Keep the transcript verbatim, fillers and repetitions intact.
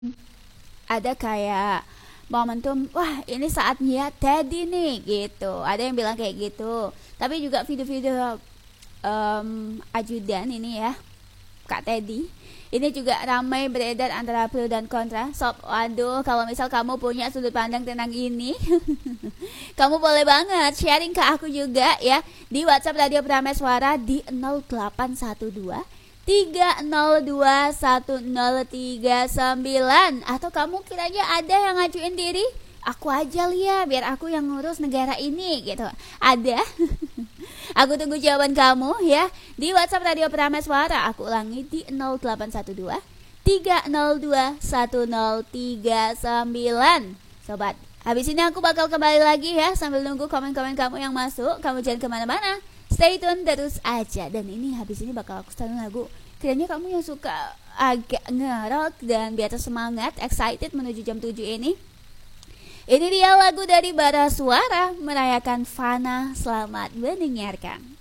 ada kayak momentum, wah ini saatnya Teddy nih gitu, ada yang bilang kayak gitu. Tapi juga video-video um, ajudan ini ya Kak Teddy ini juga ramai beredar antara pro dan kontra. Sob, waduh, kalau misal kamu punya sudut pandang tentang ini, kamu boleh banget sharing ke aku juga ya di WhatsApp Radio Prameswara di nol delapan satu dua tiga nol dua satu nol tiga sembilan. Atau kamu kiranya ada yang ngajuin diri, aku aja Lia, biar aku yang ngurus negara ini gitu. Ada? Aku tunggu jawaban kamu ya di WhatsApp Radio Prameswara. Aku ulangi di nol delapan satu dua tiga nol dua satu nol tiga sembilan. Sobat, habis ini aku bakal kembali lagi ya sambil nunggu komen-komen kamu yang masuk. Kamu jangan kemana-mana, stay tune terus aja. Dan ini habis ini bakal aku setelin lagu. Kiranya kamu yang suka agak ngerok dan biar semangat, excited menuju jam tujuh ini. Ini dia lagu dari Bara Suara merayakan Fana. Selamat mendengarkan.